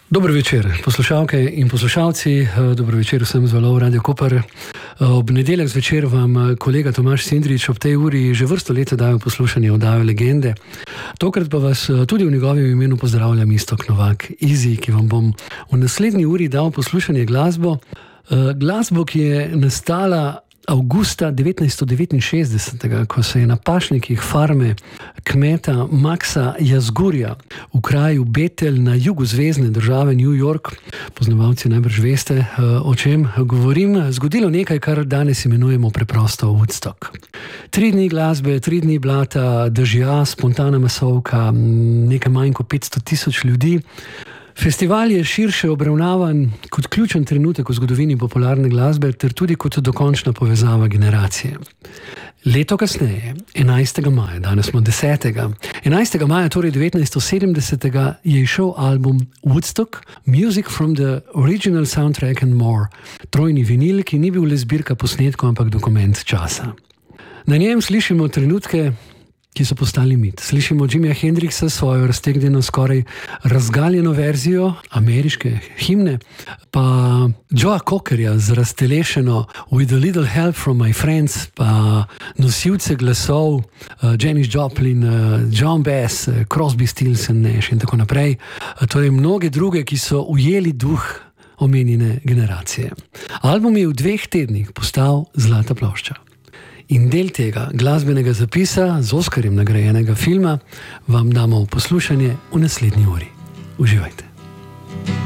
Dobro večer, poslušalke in poslušalci, dobro večer vsem z valov Radio Koper. Ob nedeljah zvečer vam kolega Tomaž Sindrič ob tej uri že vrsto let dajo poslušanje oddaje Legende. Tokrat pa vas tudi v njegovem imenu pozdravljam Iztok Novak, Izi, ki vam bom v naslednji uri dal poslušanje glasbo, ki je nastala avgusta 1969, ko se je na pašnikih farme kmeta Maxa Jazgurja v kraju Betel na jugu zvezne države New York, poznavalci najbrž veste, o čem govorim, zgodilo nekaj, kar danes imenujemo preprosto Woodstock. 3 dni glasbe, 3 dni blata, dežja, spontana masovka, nekaj manj kot 500,000 ljudi. Festival je širše obravnavan kot ključen trenutek v zgodovini popularne glasbe ter tudi kot dokončna povezava generacije. Leto kasneje, 11. maja, danes smo 10. 11. maja, torej 1970, je izšel album Woodstock, Music from the Original Soundtrack and More, trojni vinil, ki ni bil le zbirka posnetkov, ampak dokument časa. Na njem slišimo trenutke, ki so postali mit. Slišimo Jimija Hendrixa s svojo raztegnjeno, skoraj razgaljeno verzijo ameriške himne, pa Joea Cockerja z raztelešeno With a Little Help from My Friends, pa nosilce glasov Janis Joplin, John Bass, Crosby, Stills and Nash in tako naprej. Torej mnoge druge, ki so ujeli duh omenjene generacije. Album je v 2 tednih postal zlata plošča. In del tega glasbenega zapisa z Oskarjem nagrajenega filma vam damo v poslušanje v naslednji uri. Uživajte.